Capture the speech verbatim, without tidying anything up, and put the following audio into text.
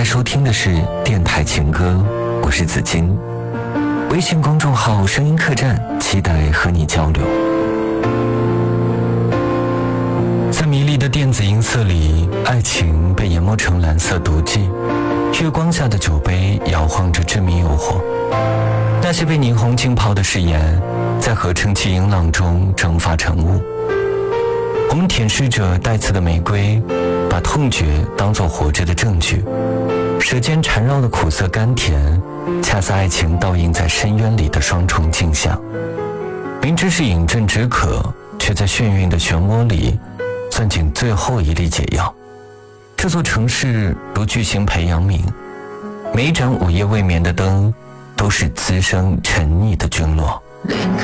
在收听的是电台情歌，我是子金。微信公众号声音客栈，期待和你交流。在迷离的电子音色里，爱情被研磨成蓝色毒剂，月光下的酒杯摇晃着致命诱惑。那些被霓虹浸泡的誓言，在合成器音浪中蒸发成雾。我们舔舐着带刺的玫瑰，把痛觉当作活着的证据。舌尖缠绕的苦涩甘甜，恰似爱情倒映在深渊里的双重镜像。明知是饮鸩止渴，却在眩晕的漩涡里攥紧最后一粒解药。这座城市如巨型培养皿，每一盏午夜未眠的灯都是滋生沉溺的菌落。